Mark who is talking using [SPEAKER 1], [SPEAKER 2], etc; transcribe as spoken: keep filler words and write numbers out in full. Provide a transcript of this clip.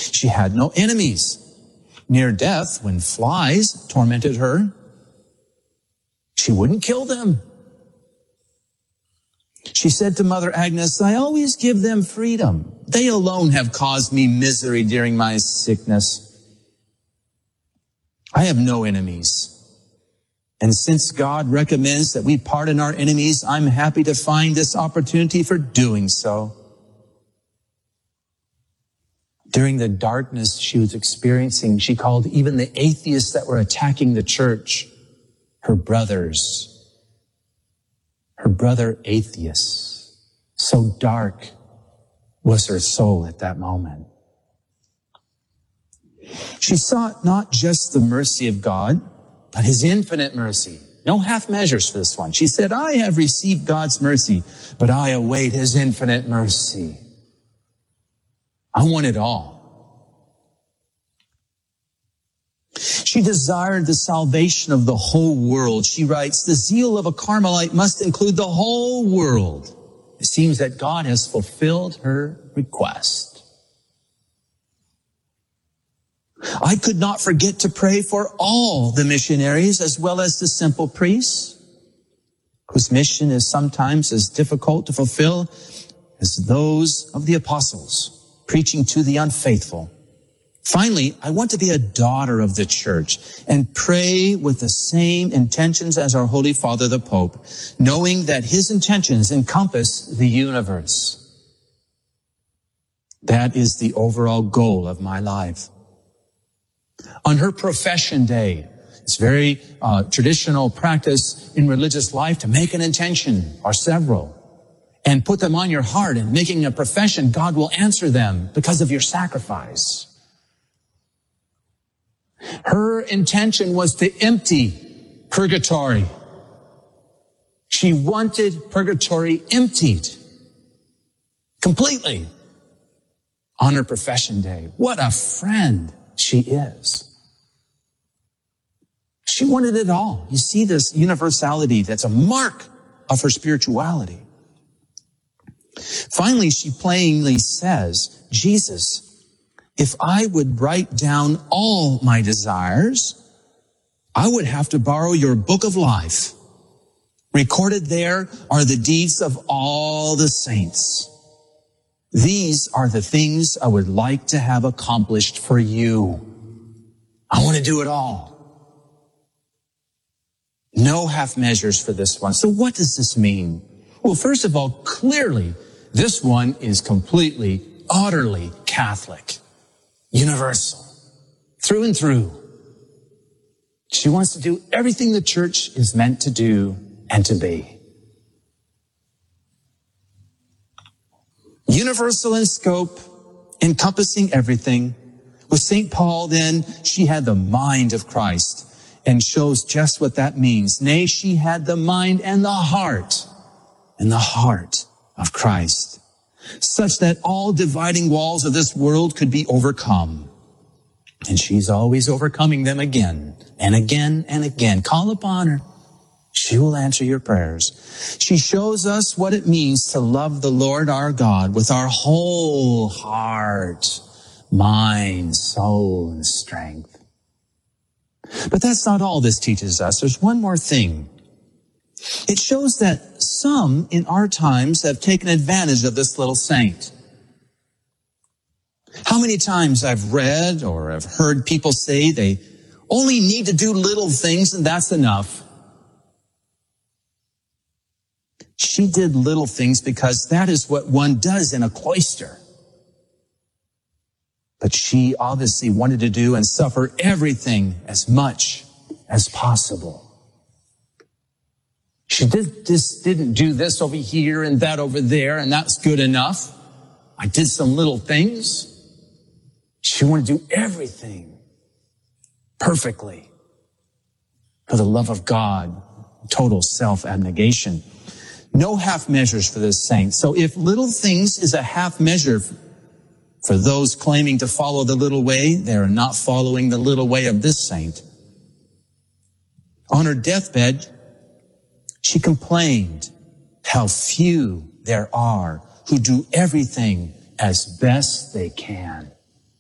[SPEAKER 1] She had no enemies. Near death, when flies tormented her, she wouldn't kill them. She said to Mother Agnes, I always give them freedom. They alone have caused me misery during my sickness. I have no enemies. And since God recommends that we pardon our enemies, I'm happy to find this opportunity for doing so. During the darkness she was experiencing, she called even the atheists that were attacking the church her brothers. Her brother atheists. So dark was her soul at that moment. She sought not just the mercy of God, but his infinite mercy. No half measures for this one. She said, I have received God's mercy, but I await his infinite mercy. I want it all. She desired the salvation of the whole world. She writes, the zeal of a Carmelite must include the whole world. It seems that God has fulfilled her request. I could not forget to pray for all the missionaries as well as the simple priests, whose mission is sometimes as difficult to fulfill as those of the apostles, preaching to the unfaithful. Finally, I want to be a daughter of the church and pray with the same intentions as our Holy Father, the Pope, knowing that his intentions encompass the universe. That is the overall goal of my life. On her profession day, it's very uh, traditional practice in religious life to make an intention or several and put them on your heart. And making a profession, God will answer them because of your sacrifice. Her intention was to empty purgatory. She wanted purgatory emptied completely on her profession day. What a friend she is. She wanted it all. You see this universality that's a mark of her spirituality. Finally, she plainly says, Jesus, if I would write down all my desires, I would have to borrow your book of life. Recorded there are the deeds of all the saints. These are the things I would like to have accomplished for you. I want to do it all. No half measures for this one. So what does this mean? Well, first of all, clearly, this one is completely, utterly Catholic. Universal. Through and through. She wants to do everything the church is meant to do and to be. Universal in scope, encompassing everything. With Saint Paul, then, she had the mind of Christ and shows just what that means. Nay, she had the mind and the heart, and the heart of Christ, such that all dividing walls of this world could be overcome. And she's always overcoming them again and again and again. Call upon her. She will answer your prayers. She shows us what it means to love the Lord our God with our whole heart, mind, soul, and strength. But that's not all this teaches us. There's one more thing. It shows that some in our times have taken advantage of this little saint. How many times I've read or have heard people say they only need to do little things and that's enough. She did little things because that is what one does in a cloister. But she obviously wanted to do and suffer everything as much as possible. She did, just didn't do this over here and that over there, and that's good enough. I did some little things. She wanted to do everything perfectly for the love of God, total self-abnegation. No half measures for this saint. So if little things is a half measure for those claiming to follow the little way, they are not following the little way of this saint. On her deathbed, she complained how few there are who do everything as best they can.